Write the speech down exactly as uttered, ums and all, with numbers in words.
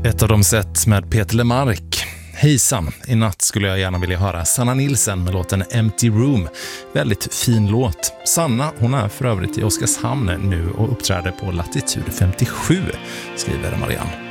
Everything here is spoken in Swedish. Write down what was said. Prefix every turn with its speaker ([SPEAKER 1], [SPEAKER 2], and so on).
[SPEAKER 1] Ett av dem sett med Peter Lemark. Hejsan, i natt skulle jag gärna vilja höra Sanna Nilsson med låten Empty Room. Väldigt fin låt. Sanna, hon är för övrigt i Oskarshamn nu och uppträder på Latitud femtiosju, skriver Marianne.